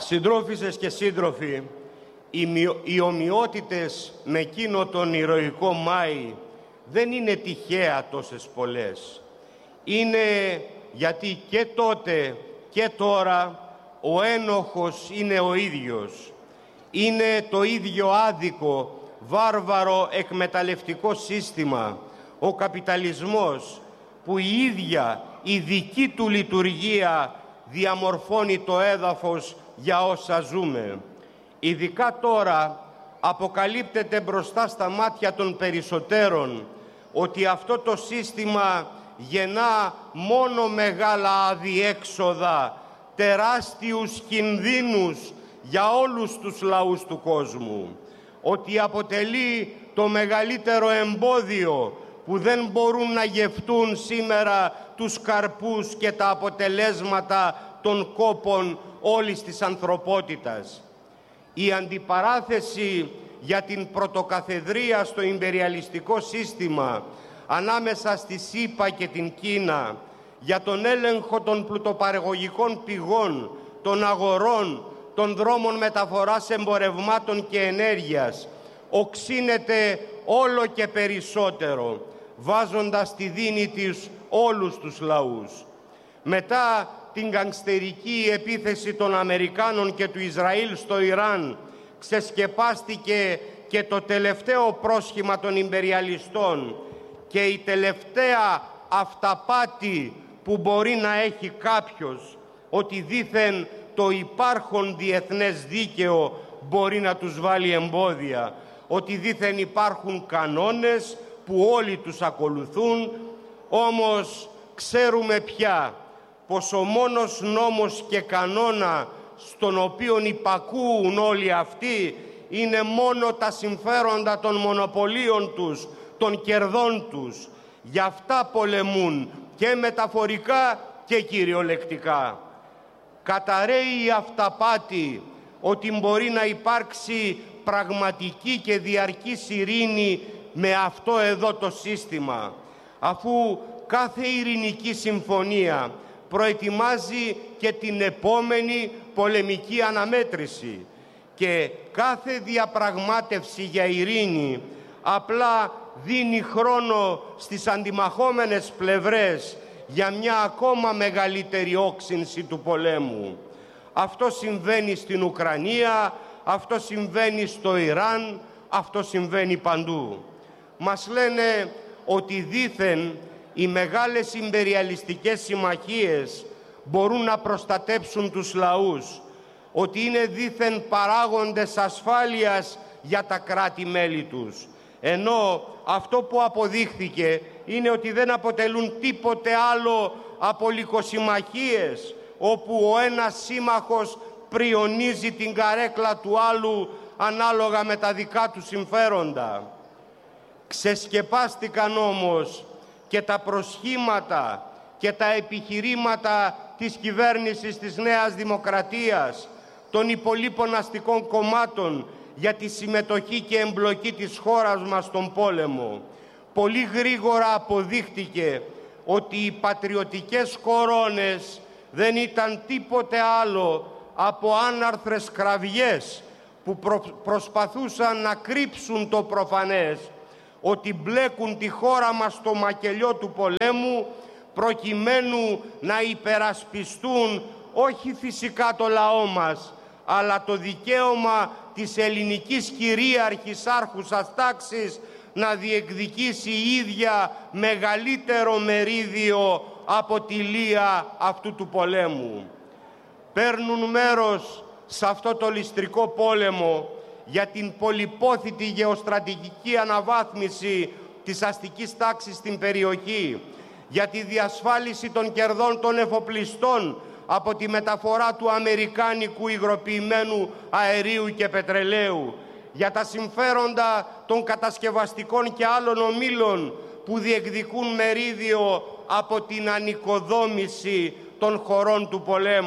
Συντρόφισσες και σύντροφοι, οι ομοιότητες με εκείνο τον ηρωικό Μάη δεν είναι τυχαία τόσες πολλές. Είναι γιατί και τότε και τώρα ο ένοχος είναι ο ίδιος. Είναι το ίδιο άδικο, βάρβαρο εκμεταλλευτικό σύστημα, ο καπιταλισμός, που η ίδια η δική του λειτουργία διαμορφώνει το έδαφος για όσα ζούμε. Ειδικά τώρα αποκαλύπτεται μπροστά στα μάτια των περισσότερων ότι αυτό το σύστημα γεννά μόνο μεγάλα αδιέξοδα, τεράστιους κινδύνους για όλους τους λαούς του κόσμου, ότι αποτελεί το μεγαλύτερο εμπόδιο που δεν μπορούν να γευτούν σήμερα τους καρπούς και τα αποτελέσματα των κόπων όλης της ανθρωπότητας. Η αντιπαράθεση για την πρωτοκαθεδρία στο ιμπεριαλιστικό σύστημα ανάμεσα στη ΣΥΠΑ και την Κίνα, για τον έλεγχο των πλουτοπαραγωγικών πηγών, των αγορών, των δρόμων μεταφοράς εμπορευμάτων και ενέργειας, οξύνεται όλο και περισσότερο, βάζοντας στη δίνη της όλους τους λαούς. Μετά την γκανγκστερική επίθεση των Αμερικάνων και του Ισραήλ στο Ιράν, ξεσκεπάστηκε και το τελευταίο πρόσχημα των ιμπεριαλιστών και η τελευταία αυταπάτη που μπορεί να έχει κάποιος, ότι δήθεν το υπάρχον διεθνές δίκαιο μπορεί να τους βάλει εμπόδια, ότι δήθεν υπάρχουν κανόνες που όλοι τους ακολουθούν, όμως ξέρουμε πια πως ο μόνος νόμος και κανόνα στον οποίον υπακούουν όλοι αυτοί είναι μόνο τα συμφέροντα των μονοπωλίων τους, των κερδών τους. Γι' αυτά πολεμούν και μεταφορικά και κυριολεκτικά. Καταραίει η αυταπάτη ότι μπορεί να υπάρξει πραγματική και διαρκής ειρήνη με αυτό εδώ το σύστημα, αφού κάθε ειρηνική συμφωνία προετοιμάζει και την επόμενη πολεμική αναμέτρηση και κάθε διαπραγμάτευση για ειρήνη απλά δίνει χρόνο στις αντιμαχόμενες πλευρές για μια ακόμα μεγαλύτερη όξυνση του πολέμου. Αυτό συμβαίνει στην Ουκρανία, αυτό συμβαίνει στο Ιράν, αυτό συμβαίνει παντού. Μας λένε ότι δήθεν οι μεγάλες ιμπεριαλιστικές συμμαχίες μπορούν να προστατέψουν τους λαούς, ότι είναι δήθεν παράγοντες ασφάλειας για τα κράτη-μέλη τους. Ενώ αυτό που αποδείχθηκε είναι ότι δεν αποτελούν τίποτε άλλο από λυκοσυμμαχίες, όπου ο ένας σύμμαχος πριονίζει την καρέκλα του άλλου ανάλογα με τα δικά του συμφέροντα. Ξεσκεπάστηκαν όμως και τα προσχήματα και τα επιχειρήματα της κυβέρνησης της Νέας Δημοκρατίας, των υπολείπων αστικών κομμάτων για τη συμμετοχή και εμπλοκή της χώρας μας στον πόλεμο. Πολύ γρήγορα αποδείχτηκε ότι οι πατριωτικές κορώνες δεν ήταν τίποτε άλλο από άναρθρες κραυγές που προσπαθούσαν να κρύψουν το προφανές, ότι μπλέκουν τη χώρα μας στο μακελιό του πολέμου προκειμένου να υπερασπιστούν όχι φυσικά το λαό μας, αλλά το δικαίωμα της ελληνικής κυρίαρχης άρχουσας τάξης να διεκδικήσει η ίδια μεγαλύτερο μερίδιο από τη λία αυτού του πολέμου. Παίρνουν μέρος σε αυτό το ληστρικό πόλεμο για την πολυπόθητη γεωστρατηγική αναβάθμιση της αστικής τάξης στην περιοχή, για τη διασφάλιση των κερδών των εφοπλιστών από τη μεταφορά του αμερικάνικου υγροποιημένου αερίου και πετρελαίου, για τα συμφέροντα των κατασκευαστικών και άλλων ομίλων που διεκδικούν μερίδιο από την ανοικοδόμηση των χωρών του πολέμου.